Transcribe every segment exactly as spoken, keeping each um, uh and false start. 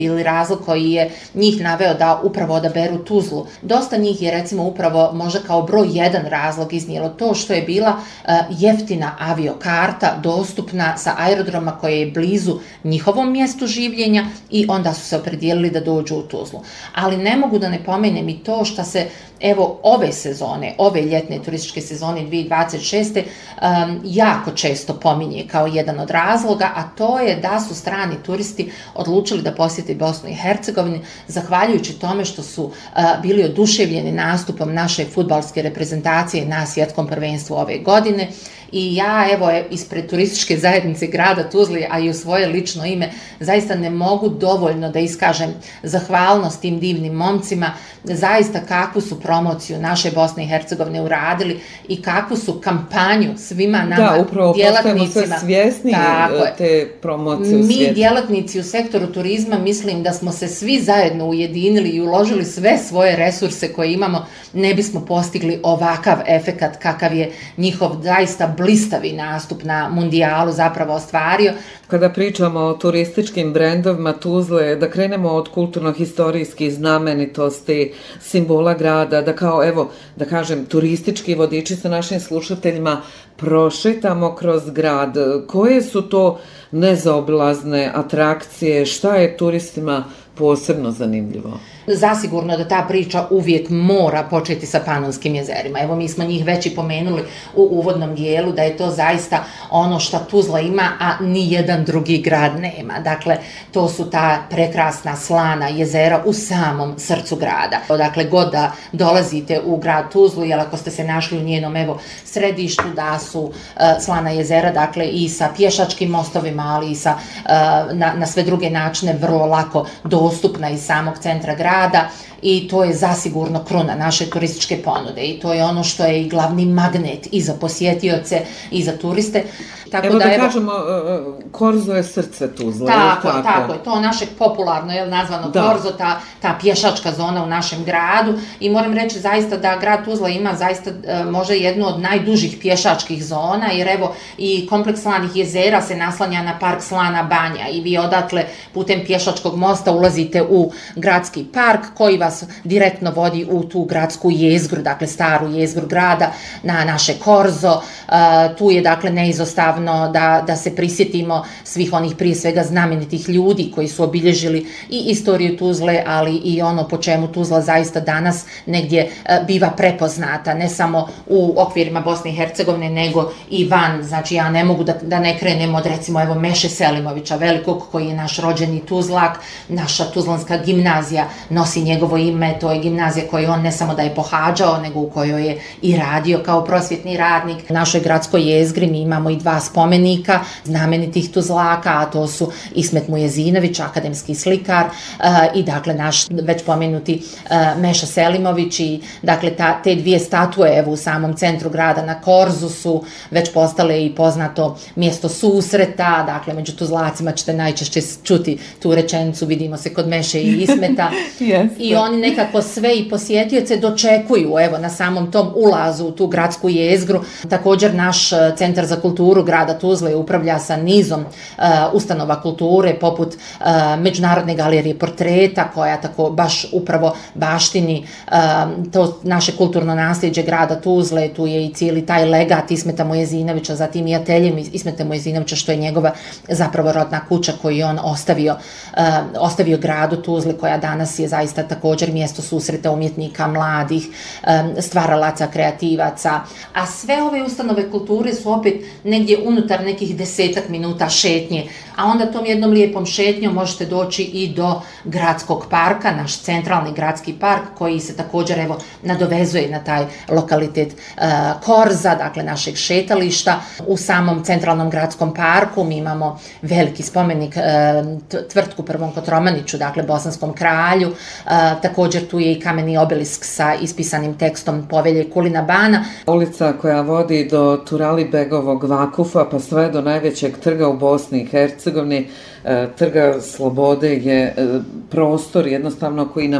ili razlog koji je njih naveo da upravo odaberu Tuzlu. Dosta njih je recimo upravo možda kao broj jedan razlog iznijelo to što je bila uh, jeftina aviokarta dostupna sa aerodroma koje je blizu njihovom mjestu življenja i onda su se opredijelili da dođu u Tuzlu. Ali ne mogu da ne pomenem i to što se evo ove sezone, ove ljetne turističke sezone dvije tisuće dvadeset šeste um, jako često pominje kao jedan od razloga, a to je da su strani turisti odlučili da posjete Bosnu i Hercegovinu zahvaljujući tome što su uh, bili oduševljeni nastupom naše fudbalske reprezentacije na svjetskom prvenstvu ove godine. I ja, evo, ispred turističke zajednice grada Tuzle, a i u svoje lično ime, zaista ne mogu dovoljno da iskažem zahvalnost tim divnim momcima, zaista kakvu su promociju naše Bosne i Hercegovine uradili i kakvu su kampanju svima nama djelatnicima. Da, upravo postajemo sve svjesni te promocije u svijetu. Mi, djelatnici u sektoru turizma, mislim da smo se svi zajedno ujedinili i uložili sve svoje resurse koje imamo, ne bismo postigli ovakav efekat kakav je njihov zaista blistavi nastup na mundijalu zapravo ostvario. Kada pričamo o turističkim brendovima Tuzle, da krenemo od kulturno-historijskih znamenitosti, simbola grada, da kao, evo, da kažem, turistički vodiči sa našim slušateljima prošetamo kroz grad. Koje su to nezaobilazne atrakcije, šta je turistima posebno zanimljivo? Zasigurno da ta priča uvijek mora početi sa Panonskim jezerima. Evo, mi smo njih već i pomenuli u uvodnom dijelu da je to zaista ono što Tuzla ima, a ni jedan drugi grad nema. Dakle, to su ta prekrasna slana jezera u samom srcu grada. Dakle, god da dolazite u grad Tuzlu, jer ako ste se našli u njenom evo središtu, da su uh, slana jezera, dakle, i sa pješačkim mostovima, ali i sa, uh, na, na sve druge načine vrlo lako dostupna iz samog centra grada. Grada, i to je zasigurno kruna naše turističke ponude i to je ono što je i glavni magnet i za posjetioce i za turiste. Tako evo da, da evo, kažemo, Korzo je srce Tuzle. Tako, tako, tako je, to našeg popularno je nazvano da. Korzo, ta, ta pješačka zona u našem gradu i moram reći zaista da grad Tuzla ima zaista možda jednu od najdužih pješačkih zona, jer evo i kompleks slanih jezera se naslanja na park Slana Banja i vi odatle putem pješačkog mosta ulazite u gradski park koji vas direktno vodi u tu gradsku jezgru, dakle staru jezgru grada, na naše Korzo. Uh, tu je dakle neizostavno da, da se prisjetimo svih onih prije svega znamenitih ljudi koji su obilježili i istoriju Tuzle, ali i ono po čemu Tuzla zaista danas negdje uh, biva prepoznata, ne samo u okvirima Bosne i Hercegovine, nego i van. Znači ja ne mogu da, da ne krenem od recimo evo Meše Selimovića velikog koji je naš rođeni Tuzlak, naša Tuzlanska gimnazija nosi njegovo ime, to je gimnazija koju on ne samo da je pohađao, nego u kojoj je i radio kao prosvjetni radnik. U našoj gradskoj jezgri mi imamo i dva spomenika znamenitih Tuzlaka, a to su Ismet Mujezinović, akademski slikar, uh, i dakle naš već pomenuti uh, Meša Selimović i dakle ta, te dvije statue evo u samom centru grada na Korzu su već postale i poznato mjesto susreta, dakle među Tuzlacima ćete najčešće čuti tu rečenicu vidimo se kod Meše i Ismeta. Yes. I oni nekako sve i posjetioce dočekuju evo na samom tom ulazu u tu gradsku jezgru. Također naš Centar za kulturu grada Tuzle upravlja sa nizom uh, ustanova kulture poput uh, Međunarodne galerije portreta koja tako baš upravo baštini uh, to naše kulturno nasljeđe grada Tuzle. Tu je i cijeli taj legat Ismeta Mujezinovića, zatim i atelje Ismeta Mujezinovića što je njegova zapravo rodna kuća koju on ostavio, uh, ostavio gradu Tuzle, koja danas je zaista također mjesto susreta umjetnika, mladih, stvaralaca, kreativaca. A sve ove ustanove kulture su opet negdje unutar nekih desetak minuta šetnje. A onda tom jednom lijepom šetnjom možete doći i do gradskog parka, naš centralni gradski park koji se također evo nadovezuje na taj lokalitet uh, Korza, dakle našeg šetališta. U samom centralnom gradskom parku mi imamo veliki spomenik uh, tvrtku Prvom Kotromaniću, dakle bosanskom kralju. Uh, također tu je i kameni obelisk sa ispisanim tekstom Povelje Kulina Bana. Ulica koja vodi do Turalibegovog vakufa pa sve do najvećeg trga u Bosni i Hercegovini, uh, Trga Slobode je uh, prostor jednostavno koji nam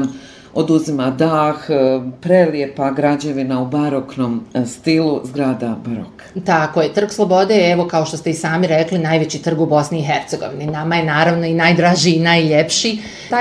oduzima dah, prelijepa građevina u baroknom stilu, zgrada barok. Tako je, Trg Slobode je, evo kao što ste i sami rekli, najveći trg u Bosni i Hercegovini. Nama je naravno i najdraži i najljepši.